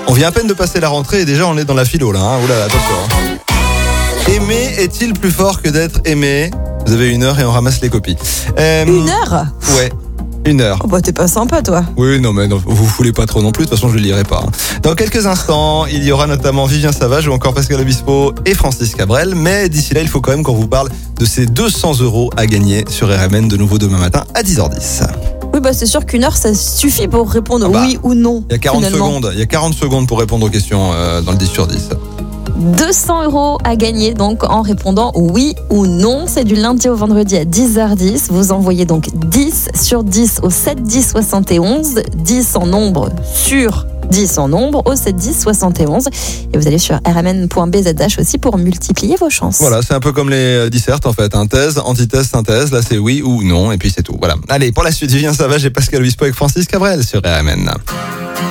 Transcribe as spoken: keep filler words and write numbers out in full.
On vient à peine de passer la rentrée et déjà on est dans la philo là. Hein. Oula, attention. Hein. Aimer est-il plus fort que d'être aimé ? Vous avez une heure et on ramasse les copies. Euh, une heure ? Ouais. Une heure. Oh bah t'es pas sympa toi. Oui, non mais non, vous vous foulez pas trop non plus, de toute façon je ne lirai pas. Dans quelques instants, il y aura notamment Vivien Savage ou encore Pascal Obispo et Francis Cabrel, mais d'ici là, il faut quand même qu'on vous parle de ces deux cents euros à gagner sur R M N de nouveau demain matin à dix heures dix. Oui bah c'est sûr qu'une heure ça suffit pour répondre ah bah, oui ou non. Il y a quarante finalement. secondes, il y a quarante secondes pour répondre aux questions euh, dans le dix sur dix. deux cents euros à gagner donc en répondant oui ou non. C'est du lundi au vendredi à dix heures dix. Vous envoyez donc dix sur dix au sept dix soixante et onze. dix en nombre sur dix en nombre au sept dix soixante et onze. Et vous allez sur r m n point b z h aussi pour multiplier vos chances. Voilà, c'est un peu comme les dissertes en fait. Un thèse, antithèse, synthèse. Là c'est oui ou non et puis c'est tout. Voilà. Allez, pour la suite, Vivien Savage et Pascal Obispo avec Francis Cabrel sur R M N.